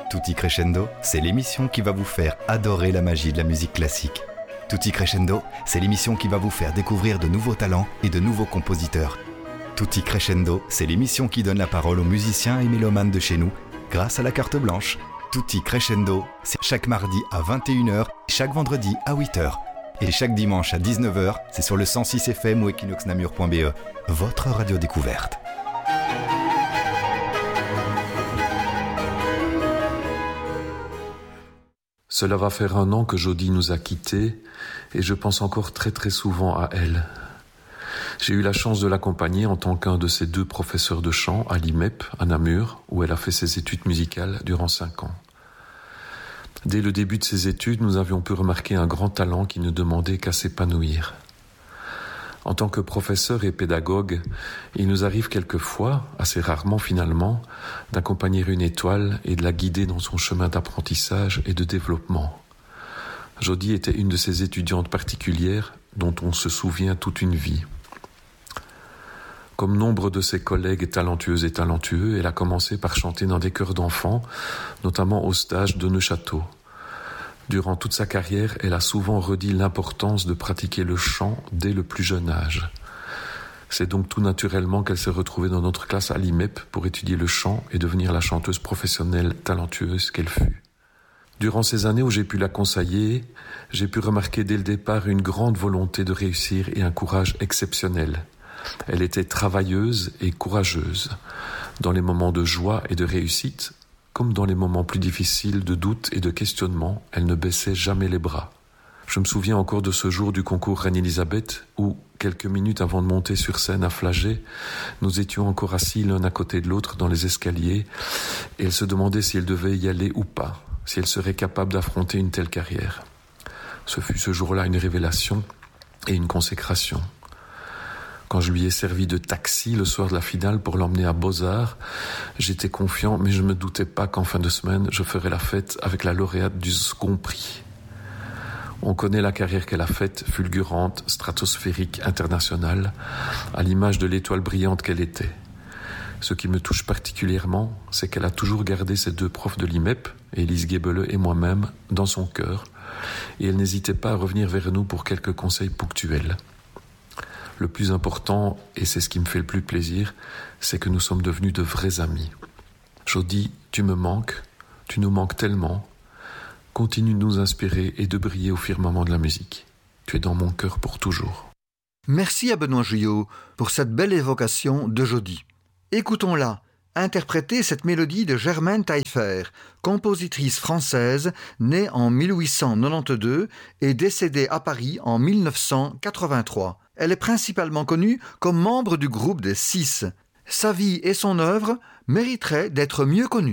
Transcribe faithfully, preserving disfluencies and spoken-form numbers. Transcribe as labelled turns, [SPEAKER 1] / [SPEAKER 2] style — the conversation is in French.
[SPEAKER 1] Tutti Crescendo, c'est l'émission qui va vous faire adorer la magie de la musique classique. Tutti Crescendo, c'est l'émission qui va vous faire découvrir de nouveaux talents et de nouveaux compositeurs. Tutti Crescendo, c'est l'émission qui donne la parole aux musiciens et mélomanes de chez nous grâce à la carte blanche. Tutti Crescendo, c'est chaque mardi à vingt et une heures, chaque vendredi à huit heures. Et chaque dimanche à dix-neuf heures, c'est sur le cent six F M ou equinox namur point b e, votre radio découverte.
[SPEAKER 2] Cela va faire un an que Jody nous a quittés et je pense encore très très souvent à elle. J'ai eu la chance de l'accompagner en tant qu'un de ses deux professeurs de chant à l'I M E P, à Namur, où elle a fait ses études musicales durant cinq ans. Dès le début de ses études, nous avions pu remarquer un grand talent qui ne demandait qu'à s'épanouir. En tant que professeur et pédagogue, il nous arrive quelquefois, assez rarement finalement, d'accompagner une étoile et de la guider dans son chemin d'apprentissage et de développement. Jody était une de ces étudiantes particulières dont on se souvient toute une vie. Comme nombre de ses collègues talentueuses et talentueux, elle a commencé par chanter dans des chœurs d'enfants, notamment au stage de Neuchâteau. Durant toute sa carrière, elle a souvent redit l'importance de pratiquer le chant dès le plus jeune âge. C'est donc tout naturellement qu'elle s'est retrouvée dans notre classe à l'I M E P pour étudier le chant et devenir la chanteuse professionnelle talentueuse qu'elle fut. Durant ces années où j'ai pu la conseiller, j'ai pu remarquer dès le départ une grande volonté de réussir et un courage exceptionnel. Elle était travailleuse et courageuse. Dans les moments de joie et de réussite, comme dans les moments plus difficiles de doute et de questionnement, elle ne baissait jamais les bras. Je me souviens encore de ce jour du concours Reine-Élisabeth où, quelques minutes avant de monter sur scène à Flagey, nous étions encore assis l'un à côté de l'autre dans les escaliers et elle se demandait si elle devait y aller ou pas, si elle serait capable d'affronter une telle carrière. Ce fut ce jour-là une révélation et une consécration. Quand je lui ai servi de taxi le soir de la finale pour l'emmener à Beaux-Arts, j'étais confiant, mais je ne me doutais pas qu'en fin de semaine, je ferais la fête avec la lauréate du second prix. On connaît la carrière qu'elle a faite, fulgurante, stratosphérique, internationale, à l'image de l'étoile brillante qu'elle était. Ce qui me touche particulièrement, c'est qu'elle a toujours gardé ses deux profs de l'I M E P, Élise Guébeleux et moi-même, dans son cœur, et elle n'hésitait pas à revenir vers nous pour quelques conseils ponctuels. Le plus important, et c'est ce qui me fait le plus plaisir, c'est que nous sommes devenus de vrais amis. Jody, tu me manques, tu nous manques tellement. Continue de nous inspirer et de briller au firmament de la musique. Tu es dans mon cœur pour toujours.
[SPEAKER 3] Merci à Benoît Guyot pour cette belle évocation de Jody. Écoutons-la interpréter cette mélodie de Germaine Taillefer, compositrice française née en dix-huit cent quatre-vingt-douze et décédée à Paris en dix-neuf cent quatre-vingt-trois. Elle est principalement connue comme membre du groupe des Six. Sa vie et son œuvre mériteraient d'être mieux connues.